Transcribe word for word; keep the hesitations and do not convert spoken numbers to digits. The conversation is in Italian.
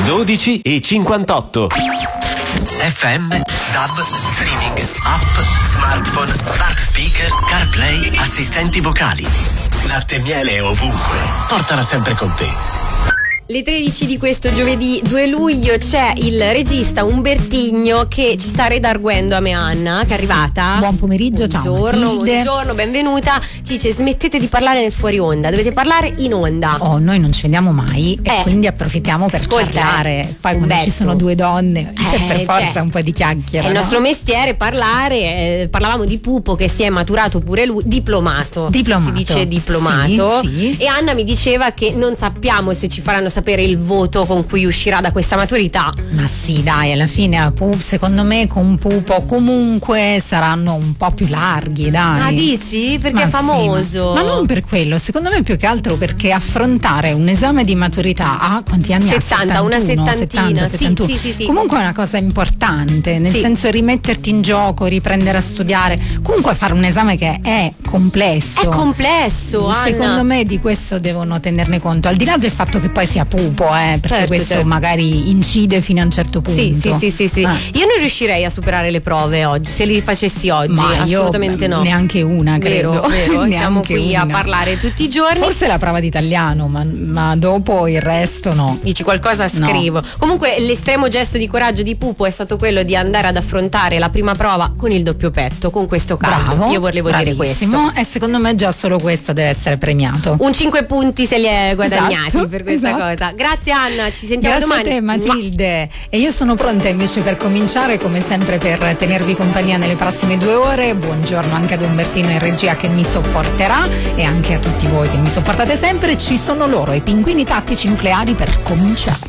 dodici e cinquantotto. F M, D A B, streaming, app, smartphone, smart speaker, CarPlay, assistenti vocali. Latte e miele ovunque. Portala sempre con te. Le tredici di questo giovedì due luglio c'è il regista Umbertigno che ci sta redarguendo a me Anna, che è arrivata. Buon pomeriggio, ciao Buongiorno, Matilde. buongiorno, benvenuta. Ci dice: smettete di parlare nel fuori onda, dovete parlare in onda. Oh, noi non ci vediamo mai Eh. e quindi approfittiamo per Ascolta, parlare. Poi quando Umberto. ci sono due donne c'è Eh, per forza cioè, un po' di chiacchiera. È il no? nostro mestiere parlare. eh, parlavamo di Pupo che si è maturato pure lui, diplomato. Diplomato. Si dice diplomato. Sì, sì. E Anna mi diceva che non sappiamo se ci faranno sapere il voto con cui uscirà da questa maturità. Ma sì, dai, alla fine pu- secondo me con Pupo comunque saranno un po' più larghi, dai. Ah, dici? Perché Ma è sì, famoso. ma, ma non per quello, secondo me più che altro perché affrontare un esame di maturità a quanti anni settanta, ha? una settantuno, settantina. settanta, Sì, settantuno. sì, sì, sì. Comunque è una cosa importante, nel Sì. senso rimetterti in gioco, riprendere a studiare, comunque fare un esame che è complesso. È complesso, Anna. Secondo me di questo devono tenerne conto, al di là del fatto che poi sia Pupo, eh, perché Certo, questo certo. magari incide fino a un certo punto. Sì, sì, sì, sì, sì. Ah. Io non riuscirei a superare le prove oggi, se li rifacessi oggi. Ma io assolutamente no. neanche una, Vero, credo. vero. Siamo Neanche qui a una. parlare tutti i giorni. Forse la prova d'italiano, ma, ma dopo il resto no. Dici qualcosa, No. scrivo. Comunque l'estremo gesto di coraggio di Pupo è stato quello di andare ad affrontare la prima prova con il doppio petto, con questo caldo. Bravo, Io volevo dire bravissimo. questo. E secondo me già solo questo deve essere premiato. Un cinque punti se li è guadagnati Esatto, per questa esatto. cosa. Grazie Anna, ci sentiamo Grazie domani. a te Matilde. E io sono pronta invece per cominciare, come sempre, per tenervi compagnia nelle prossime due ore. Buongiorno anche ad Umbertino in regia che mi sopporterà e anche a tutti voi che mi sopportate sempre. Ci sono loro, i pinguini tattici nucleari, per cominciare.